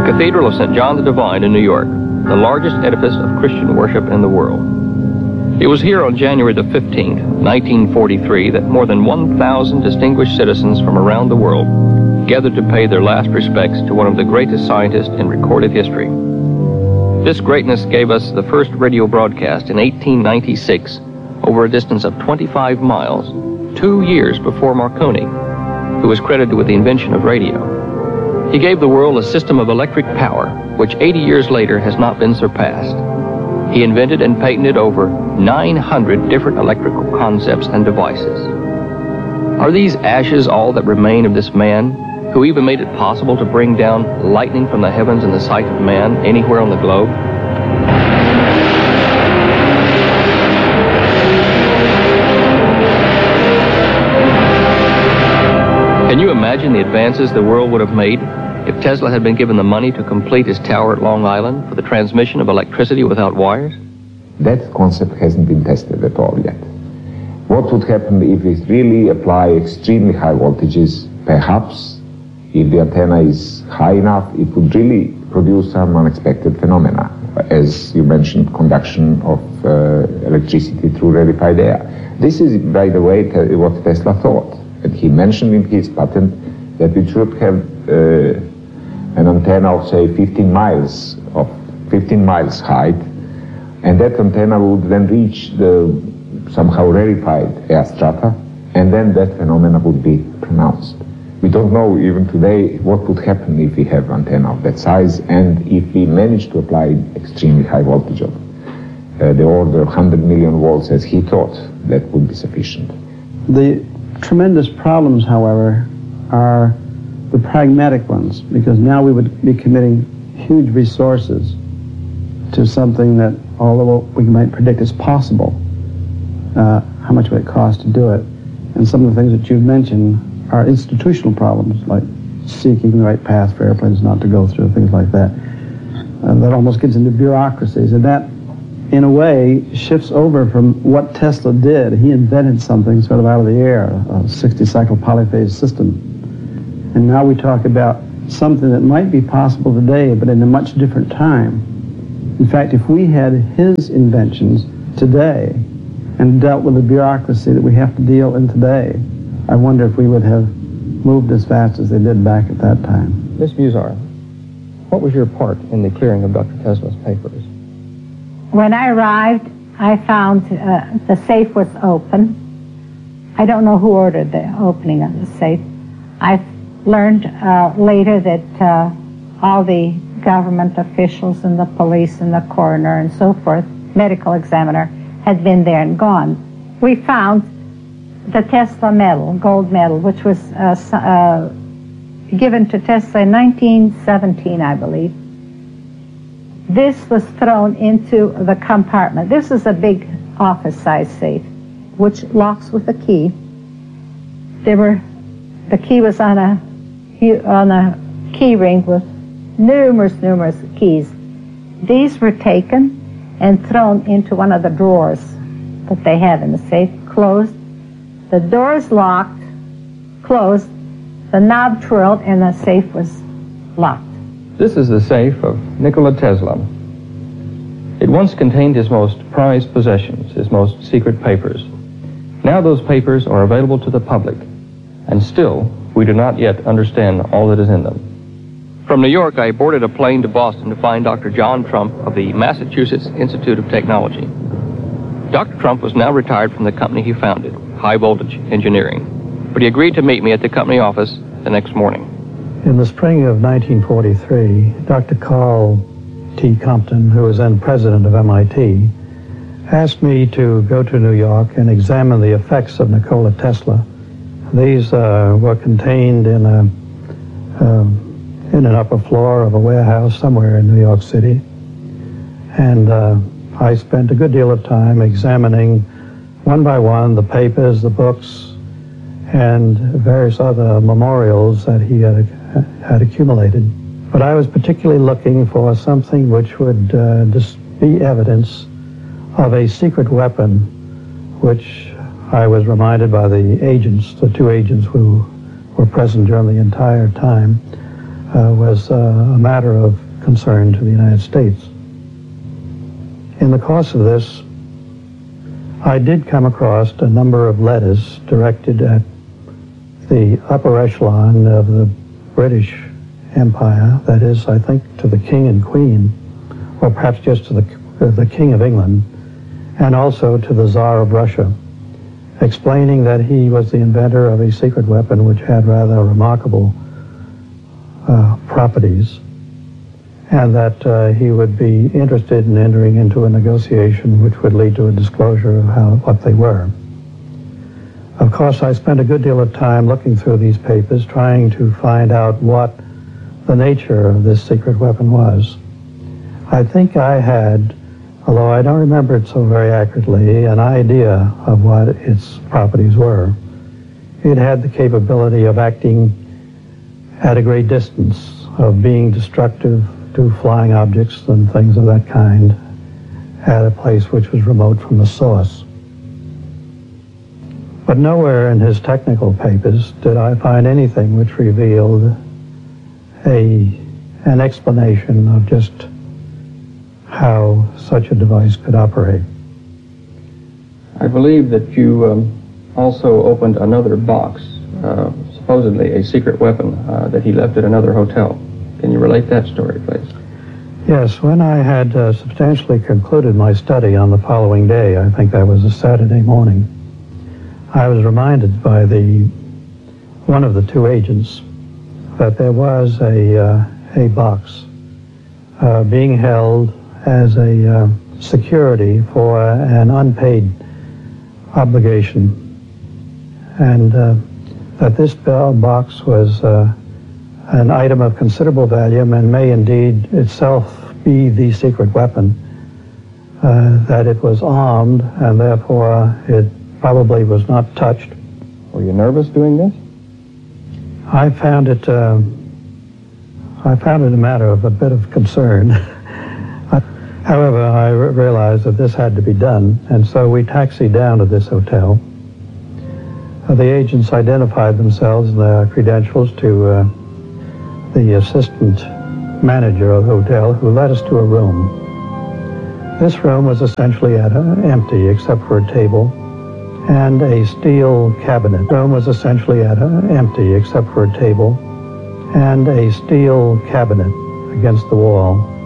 The Cathedral of St. John the Divine in New York, the largest edifice of Christian worship in the world. It was here on January the 15th, 1943, that more than 1,000 distinguished citizens from around the world gathered to pay their last respects to one of the greatest scientists in recorded history. This greatness gave us the first radio broadcast in 1896 over a distance of 25 miles, 2 years before Marconi, who was credited with the invention of radio. He gave the world a system of electric power, which 80 years later has not been surpassed. He invented and patented over 900 different electrical concepts and devices. Are these ashes all that remain of this man, who even made it possible to bring down lightning from the heavens in the sight of man anywhere on the globe? Can you imagine the advances the world would have made if Tesla had been given the money to complete his tower at Long Island for the transmission of electricity without wires? That concept hasn't been tested at all yet. What would happen if we really apply extremely high voltages? Perhaps, if the antenna is high enough, it would really produce some unexpected phenomena. As you mentioned, conduction of electricity through rarefied air. This is, by the way, what Tesla thought. And he mentioned in his patent that we should have an antenna of, say, 15 miles height, and that antenna would then reach the somehow rarefied air strata, and then that phenomena would be pronounced. We don't know even today what would happen if we have an antenna of that size, and if we manage to apply extremely high voltage of the order of 100 million volts as he thought, that would be sufficient. The tremendous problems, however, are the pragmatic ones, because now we would be committing huge resources to something that, although we might predict is possible, how much would it cost to do it? And some of the things that you've mentioned are institutional problems, like seeking the right path for airplanes not to go through, things like that. That almost gets into bureaucracies, and that, in a way, shifts over from what Tesla did. He invented something sort of out of the air, a 60-cycle polyphase system. And now we talk about something that might be possible today, but in a much different time. In fact, if we had his inventions today and dealt with the bureaucracy that we have to deal in today, I wonder if we would have moved as fast as they did back at that time. Miss Musar, what was your part in the clearing of Dr. Tesla's papers? When I arrived, I found the safe was open. I don't know who ordered the opening of the safe. I learned later that all the government officials and the police and the coroner and so forth, medical examiner, had been there and gone. We found the Tesla medal, gold medal, which was given to Tesla in 1917, I believe. This was thrown into the compartment. This is a big office-size safe, which locks with a key. The key was on a key ring with numerous keys. These were taken and thrown into one of the drawers that they had in the safe, closed. The doors locked, closed, the knob twirled, and the safe was locked. This is the safe of Nikola Tesla. It once contained his most prized possessions, his most secret papers. Now those papers are available to the public, and still we do not yet understand all that is in them. From New York, I boarded a plane to Boston to find Dr. John Trump of the Massachusetts Institute of Technology. Dr. Trump was now retired from the company he founded, High Voltage Engineering, but he agreed to meet me at the company office the next morning. In the spring of 1943, Dr. Carl T. Compton, who was then president of MIT, asked me to go to New York and examine the effects of Nikola Tesla. These were contained in an upper floor of a warehouse somewhere in New York City. And I spent a good deal of time examining one by one the papers, the books, and various other memorials that he had accumulated. But I was particularly looking for something which would be evidence of a secret weapon, which I was reminded by the agents, the two agents who were present during the entire time, was a matter of concern to the United States. In the course of this, I did come across a number of letters directed at the upper echelon of the British Empire, that is, I think, to the King and Queen, or perhaps just to the King of England, and also to the Tsar of Russia, explaining that he was the inventor of a secret weapon which had rather remarkable properties, and that he would be interested in entering into a negotiation which would lead to a disclosure of what they were. Of course, I spent a good deal of time looking through these papers, trying to find out what the nature of this secret weapon was. I think I had, although I don't remember it so very accurately, an idea of what its properties were. It had the capability of acting at a great distance, of being destructive to flying objects and things of that kind at a place which was remote from the source. But nowhere in his technical papers did I find anything which revealed an explanation of just how such a device could operate. I believe that you also opened another box, supposedly a secret weapon that he left at another hotel. Can you relate that story, please? Yes, when I had substantially concluded my study on the following day, I think that was a Saturday morning, I was reminded by one of the two agents that there was a box being held as a security for an unpaid obligation, and that this box was an item of considerable value and may indeed itself be the secret weapon, that it was armed and therefore it probably was not touched. Were you nervous doing this? I found it a matter of a bit of concern. However, I realized that this had to be done, and so we taxied down to this hotel. The agents identified themselves and their credentials to the assistant manager of the hotel, who led us to a room. This room was essentially empty except for a table and a steel cabinet. The room was essentially empty except for a table and a steel cabinet against the wall.